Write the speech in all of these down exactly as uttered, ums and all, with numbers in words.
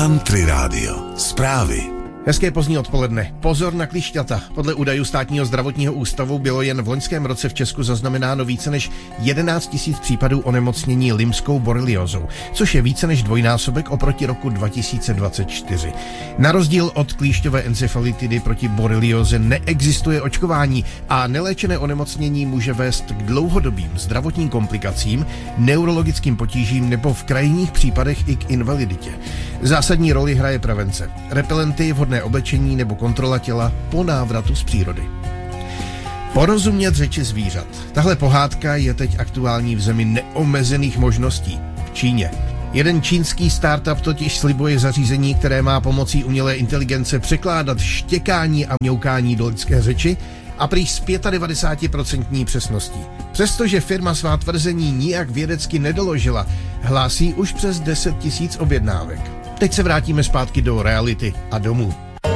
Country Radio. Zprávy. Hezké pozdní odpoledne. Pozor na klišťata. Podle údajů Státního zdravotního ústavu bylo jen v loňském roce v Česku zaznamenáno více než jedenáct tisíc případů onemocnění limskou boreliózou, což je více než dvojnásobek oproti roku dva tisíce dvacet čtyři. Na rozdíl od klíšťové encefalitidy proti borelióze neexistuje očkování a neléčené onemocnění může vést k dlouhodobým zdravotním komplikacím, neurologickým potížím nebo v krajních případech i k invaliditě. Zásadní roli hraje prevence. Repelenty, vhodné oblečení nebo kontrola těla po návratu z přírody. Porozumět řeči zvířat. Tahle pohádka je teď aktuální v zemi neomezených možností. V Číně. Jeden čínský startup totiž slibuje zařízení, které má pomocí umělé inteligence překládat štěkání a mňoukání do lidské řeči a prý s devadesát pět procent přesností. Přestože firma svá tvrzení nijak vědecky nedoložila, hlásí už přes deset tisíc objednávek. Teď se vrátíme zpátky do reality a domů.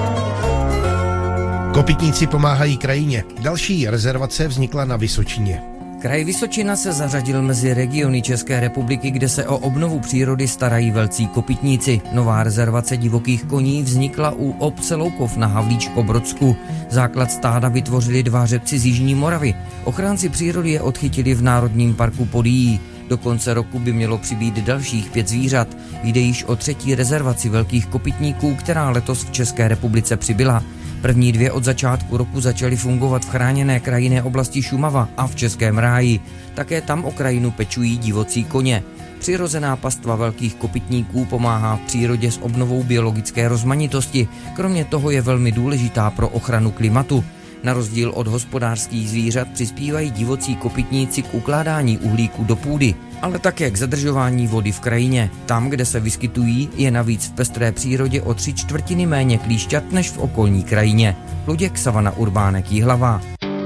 Kopytníci pomáhají krajině. Další rezervace vznikla na Vysočině. Kraj Vysočina se zařadil mezi regiony České republiky, kde se o obnovu přírody starají velcí kopytníci. Nová rezervace divokých koní vznikla u obce Loukov na Havlíčko-Brodsku. Základ stáda vytvořili dva řepci z Jižní Moravy. Ochránci přírody je odchytili v Národním parku Podyjí. Do konce roku by mělo přibýt dalších pět zvířat. Jde již o třetí rezervaci velkých kopytníků, která letos v České republice přibyla. První dvě od začátku roku začaly fungovat v chráněné krajinné oblasti Šumava a v Českém ráji. Také tam o krajinu pečují divocí koně. Přirozená pastva velkých kopytníků pomáhá v přírodě s obnovou biologické rozmanitosti. Kromě toho je velmi důležitá pro ochranu klimatu. Na rozdíl od hospodářských zvířat přispívají divocí kopytníci k ukládání uhlíku do půdy, ale také k zadržování vody v krajině. Tam, kde se vyskytují, je navíc v pestré přírodě o tři čtvrtiny méně klíšťat než v okolní krajině. Luděk Savana Urbánek Jihlava.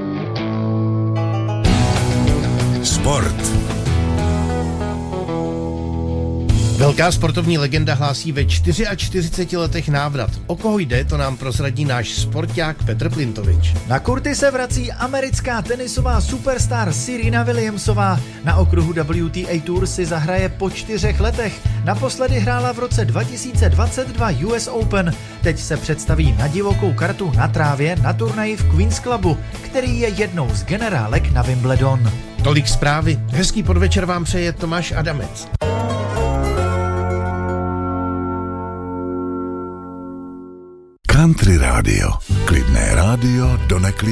Sport. Velká sportovní legenda hlásí ve čtyřiceti čtyři letech návrat. O koho jde, to nám prozradí náš sporták Petr Plintovič. Na kurty se vrací americká tenisová superstar Serena Williamsová. Na okruhu W T A Tour si zahraje po čtyřech letech. Naposledy hrála v roce dva tisíce dvacet dva U S Open. Teď se představí na divokou kartu na trávě na turnaji v Queen's Clubu, který je jednou z generálek na Wimbledon. Tolik zprávy. Hezký podvečer vám přeje Tomáš Adamec. Country Radio. Klidné rádio do neklidné.